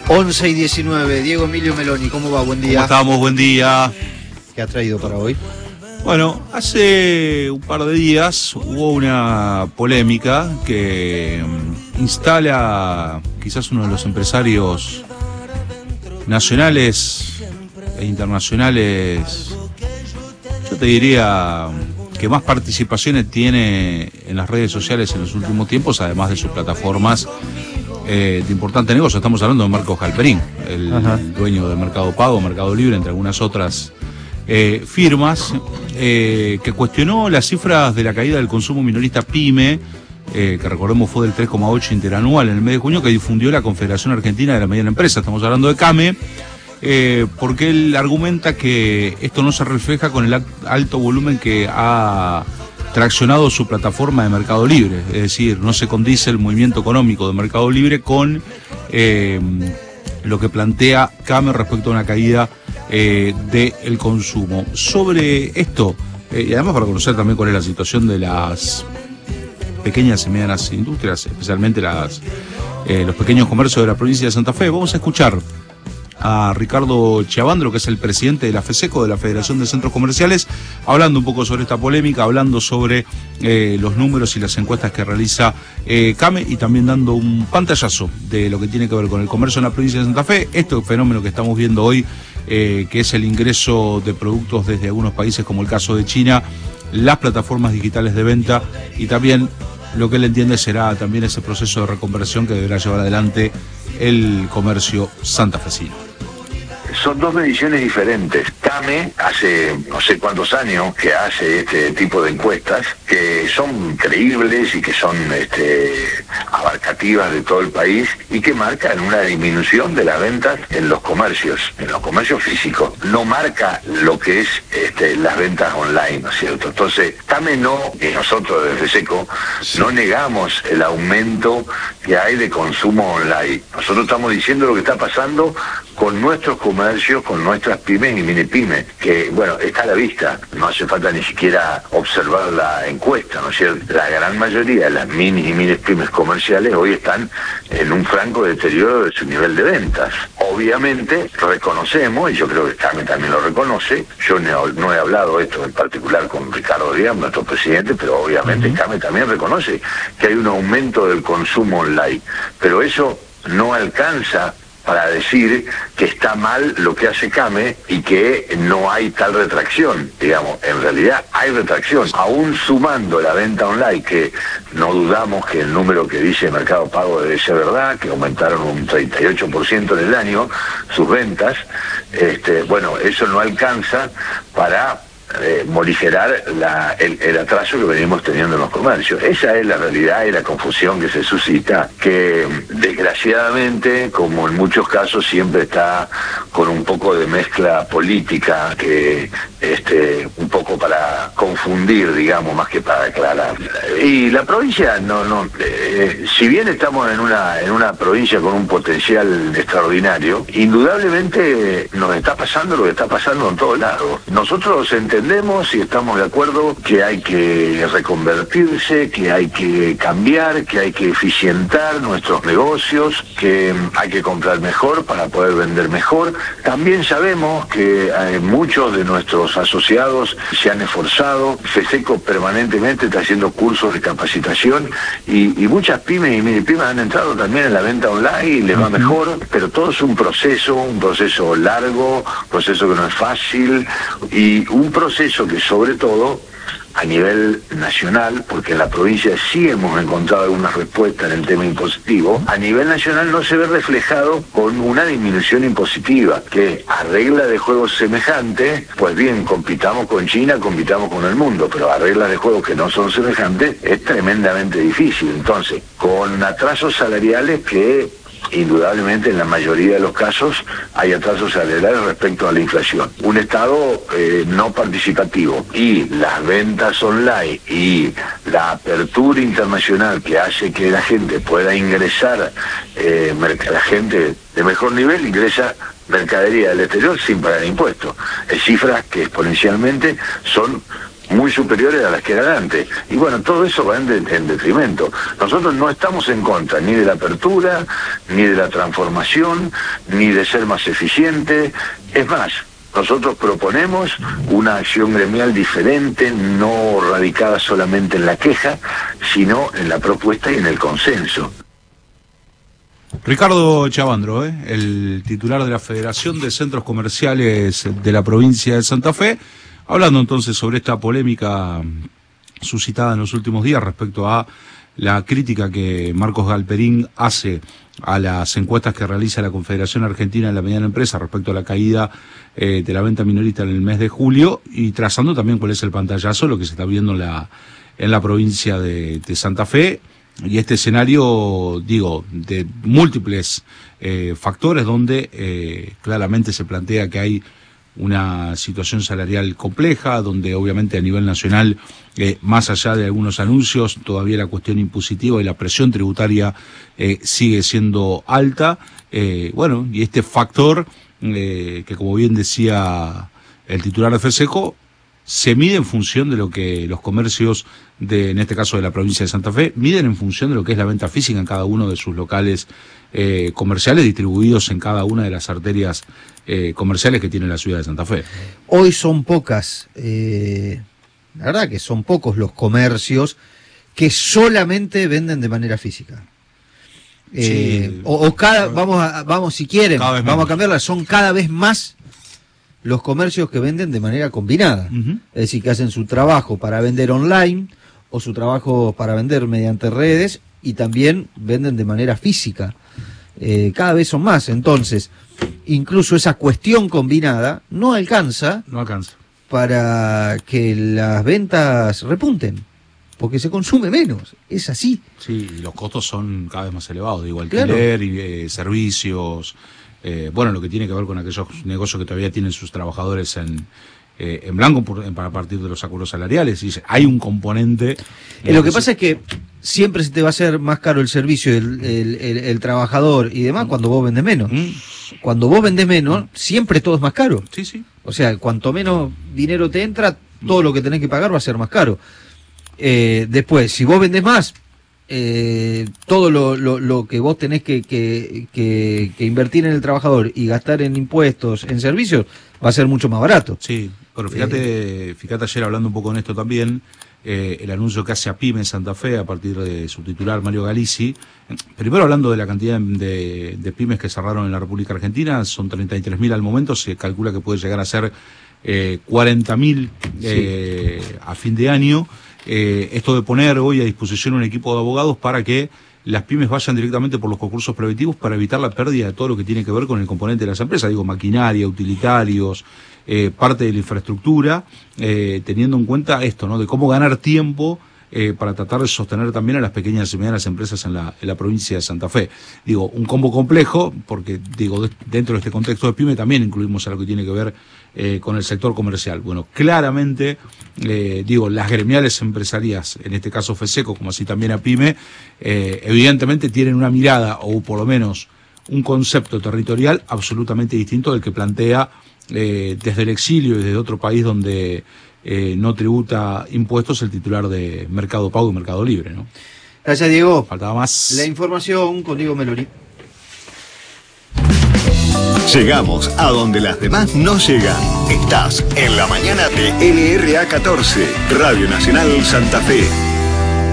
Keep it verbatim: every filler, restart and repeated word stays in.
once y diecinueve, Diego Emilio Meloni, ¿cómo va? Buen día. ¿Cómo estamos? Buen día. ¿Qué ha traído para hoy? Bueno, hace un par de días hubo una polémica que instala quizás uno de los empresarios nacionales e internacionales, yo te diría, que más participaciones tiene en las redes sociales en los últimos tiempos, además de sus plataformas eh, de importante negocio. Estamos hablando de Marcos Galperín, el Ajá. dueño de Mercado Pago, Mercado Libre, entre algunas otras eh, firmas, eh, que cuestionó las cifras de la caída del consumo minorista PYME, eh, que recordemos fue del tres coma ocho interanual en el mes de junio, que difundió la Confederación Argentina de la Mediana Empresa. Estamos hablando de CAME, eh, porque él argumenta que esto no se refleja con el alto volumen que ha traccionado su plataforma de Mercado Libre, es decir, no se condice el movimiento económico de Mercado Libre con eh, lo que plantea CAME respecto a una caída eh, del consumo. Sobre esto, eh, y además para conocer también cuál es la situación de las pequeñas y medianas industrias, especialmente las eh, los pequeños comercios de la provincia de Santa Fe, vamos a escuchar a Ricardo Chiavandro, que es el presidente de la FESECO, de la Federación de Centros Comerciales, hablando un poco sobre esta polémica, hablando sobre eh, los números y las encuestas que realiza eh, CAME, y también dando un pantallazo de lo que tiene que ver con el comercio en la provincia de Santa Fe, este fenómeno que estamos viendo hoy, eh, que es el ingreso de productos desde algunos países, como el caso de China, las plataformas digitales de venta, y también lo que él entiende será también ese proceso de reconversión que deberá llevar adelante el comercio santafesino. Son dos mediciones diferentes. CAME hace no sé cuántos años que hace este tipo de encuestas que son creíbles y que son este, abarcativas de todo el país y que marcan una disminución de las ventas en los comercios, en los comercios físicos. No marca lo que es este, las ventas online, ¿no es cierto? Entonces, CAME no, y nosotros desde FESECO, sí. no negamos el aumento que hay de consumo online. Nosotros estamos diciendo lo que está pasando con nuestros comercios, con nuestras pymes y mini pymes, que, bueno, está a la vista, no hace falta ni siquiera observar la encuesta, ¿no es cierto? La gran mayoría de las mini y mini pymes comerciales hoy están en un franco deterioro de su nivel de ventas. Obviamente, reconocemos, y yo creo que CAME también lo reconoce, yo no, no he hablado esto en particular con Ricardo Díaz, nuestro presidente, pero obviamente uh-huh. CAME también reconoce que hay un aumento del consumo online, pero eso no alcanza para decir que está mal lo que hace CAME y que no hay tal retracción. Digamos, en realidad hay retracción. Aún sumando la venta online, que no dudamos que el número que dice Mercado Pago debe ser verdad, que aumentaron un treinta y ocho por ciento en el año sus ventas, este, bueno, eso no alcanza para Eh, morigerar la, el, el atraso que venimos teniendo en los comercios. Esa es la realidad y la confusión que se suscita, que desgraciadamente, como en muchos casos, siempre está con un poco de mezcla política, que este un poco para confundir, digamos, más que para aclarar. Y la provincia, no, no, eh, si bien estamos en una, en una provincia con un potencial extraordinario, indudablemente nos está pasando lo que está pasando en todos lados. Nosotros entendemos Entendemos y estamos de acuerdo que hay que reconvertirse, que hay que cambiar, que hay que eficientar nuestros negocios, que hay que comprar mejor para poder vender mejor. También sabemos que eh, muchos de nuestros asociados se han esforzado. FESECO permanentemente está haciendo cursos de capacitación y, y muchas pymes y mini pymes han entrado también en la venta online y les va mejor, pero todo es un proceso, un proceso largo, un proceso que no es fácil y un proceso proceso que sobre todo a nivel nacional, porque en la provincia sí hemos encontrado algunas respuestas en el tema impositivo, a nivel nacional no se ve reflejado con una disminución impositiva, que a regla de juegos semejantes, pues bien, compitamos con China, compitamos con el mundo, pero a reglas de juegos que no son semejantes es tremendamente difícil. Entonces, con atrasos salariales que indudablemente en la mayoría de los casos hay atrasos salariales respecto a la inflación. Un Estado eh, no participativo y las ventas online y la apertura internacional que hace que la gente pueda ingresar, eh, la gente de mejor nivel ingresa mercadería del exterior sin pagar impuestos. Es cifras que exponencialmente son muy superiores a las que eran antes. Y bueno, todo eso va en, de, en detrimento. Nosotros no estamos en contra ni de la apertura, ni de la transformación, ni de ser más eficiente. Es más, nosotros proponemos una acción gremial diferente, no radicada solamente en la queja, sino en la propuesta y en el consenso. Ricardo Chavandro, ¿eh? el titular de la Federación de Centros Comerciales de la provincia de Santa Fe, hablando entonces sobre esta polémica suscitada en los últimos días respecto a la crítica que Marcos Galperín hace a las encuestas que realiza la Confederación Argentina de la Mediana Empresa respecto a la caída eh, de la venta minorista en el mes de julio, y trazando también cuál es el pantallazo, lo que se está viendo en la, en la provincia de, de Santa Fe. Y este escenario, digo, de múltiples eh, factores donde eh, claramente se plantea que hay una situación salarial compleja, donde obviamente a nivel nacional, eh, más allá de algunos anuncios, todavía la cuestión impositiva y la presión tributaria eh, sigue siendo alta. Eh, bueno, y este factor, eh, que como bien decía el titular de FESECO, se mide en función de lo que los comercios, de, en este caso de la provincia de Santa Fe, miden en función de lo que es la venta física en cada uno de sus locales eh, comerciales distribuidos en cada una de las arterias eh, comerciales que tiene la ciudad de Santa Fe. Hoy son pocas, eh, la verdad que son pocos los comercios que solamente venden de manera física. Eh, sí. o, o cada, vamos a, vamos si quieren, vamos menos. a cambiarla, son cada vez más los comercios que venden de manera combinada, uh-huh. es decir, que hacen su trabajo para vender online o su trabajo para vender mediante redes y también venden de manera física. Eh, cada vez son más, entonces, incluso esa cuestión combinada no alcanza, no alcanza para que las ventas repunten, porque se consume menos, es así. Sí, y los costos son cada vez más elevados, digo, alquiler, claro. y eh, servicios. Eh, bueno, lo que tiene que ver con aquellos negocios que todavía tienen sus trabajadores en, eh, en blanco por, en, para partir de los acuerdos salariales. Y hay un componente... Eh, lo que pasa es que siempre se te va a hacer más caro el servicio, el, el, el, el trabajador y demás, cuando vos vendés menos. Mm. Cuando vos vendés menos, siempre todo es más caro. Sí, sí. O sea, cuanto menos dinero te entra, todo lo que tenés que pagar va a ser más caro. Eh, después, si vos vendés más... Eh, todo lo, lo, lo que vos tenés que, que, que, que invertir en el trabajador y gastar en impuestos, en servicios, va a ser mucho más barato. Sí, pero fíjate, eh, fíjate ayer hablando un poco en esto también, eh, el anuncio que hace APIME Santa Fe a partir de su titular Mario Galizzi. Primero hablando de la cantidad de, de pymes que cerraron en la República Argentina, son treinta y tres mil al momento, se calcula que puede llegar a ser eh, cuarenta mil eh, sí. a fin de año. Eh, esto de poner hoy a disposición un equipo de abogados para que las pymes vayan directamente por los concursos preventivos para evitar la pérdida de todo lo que tiene que ver con el componente de las empresas, digo, maquinaria, utilitarios, eh, parte de la infraestructura, eh, teniendo en cuenta esto, ¿no? De cómo ganar tiempo eh, para tratar de sostener también a las pequeñas y medianas empresas en la, en la provincia de Santa Fe. Digo, un combo complejo, porque digo, de, dentro de este contexto de pyme también incluimos a lo que tiene que ver eh, con el sector comercial. Bueno, claramente, eh, digo, las gremiales empresarias, en este caso FESECO, como así también a pyme, eh, evidentemente tienen una mirada, o por lo menos un concepto territorial absolutamente distinto del que plantea eh, desde el exilio y desde otro país donde eh, no tributa impuestos el titular de Mercado Pago y Mercado Libre, ¿no? Gracias, Diego. Faltaba más. La información con Diego Meloni. Llegamos a donde las demás no llegan. Estás en la mañana de L R A catorce, Radio Nacional Santa Fe.